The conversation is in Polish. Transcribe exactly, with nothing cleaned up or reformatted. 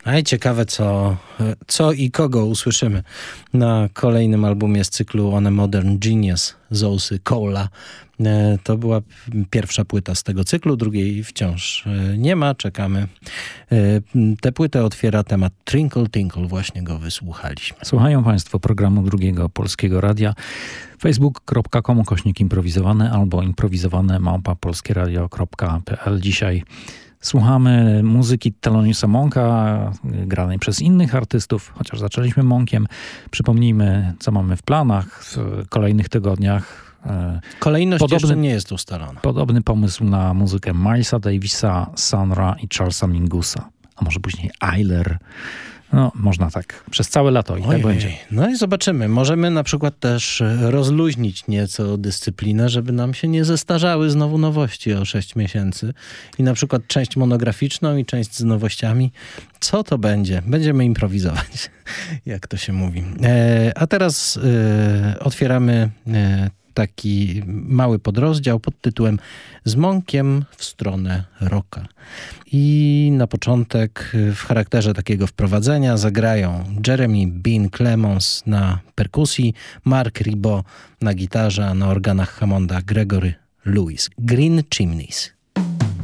A i ciekawe, co, co i kogo usłyszymy na kolejnym albumie z cyklu On a Modern Genius Zousy Cola. To była pierwsza płyta z tego cyklu, drugiej wciąż nie ma, czekamy. Tę płytę otwiera temat Trinkle Tinkle, właśnie go wysłuchaliśmy. Słuchają Państwo programu Drugiego Polskiego Radia. facebook kropka com ukośnik improwizowane albo improwizowane małpa polskieradio kropka p l. Dzisiaj słuchamy muzyki Theloniousa Monka, granej przez innych artystów, chociaż zaczęliśmy Monkiem. Przypomnijmy, co mamy w planach w kolejnych tygodniach. Kolejność podobny, jeszcze nie jest ustalona. Podobny pomysł na muzykę Milesa Davisa, Sonra i Charlesa Mingusa. A może później Ayler. No, można tak przez całe lato i Ojej. tak będzie. No i zobaczymy. Możemy na przykład też rozluźnić nieco dyscyplinę, żeby nam się nie zestarzały znowu nowości o sześć miesięcy. I na przykład część monograficzną i część z nowościami. Co to będzie? Będziemy improwizować, jak to się mówi. E, a teraz e, otwieramy e, taki mały podrozdział pod tytułem Z Monkiem w stronę rocka. I na początek w charakterze takiego wprowadzenia zagrają Jeremy Bean Clemons na perkusji, Mark Ribot na gitarze, a na organach Hammonda Gregory Lewis. Green Chimneys.